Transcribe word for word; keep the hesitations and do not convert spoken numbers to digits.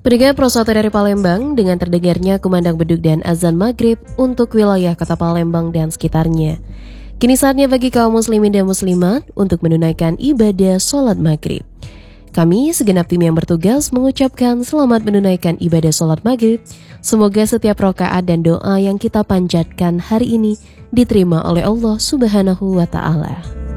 Pendengar Pro satu dari Palembang, dengan terdengarnya kumandang beduk dan azan maghrib untuk wilayah kota Palembang dan sekitarnya. Kini saatnya bagi kaum muslimin dan muslimat untuk menunaikan ibadah sholat maghrib. Kami segenap tim yang bertugas mengucapkan selamat menunaikan ibadah sholat maghrib. Semoga setiap rakaat dan doa yang kita panjatkan hari ini diterima oleh Allah Subhanahu wa Ta'ala.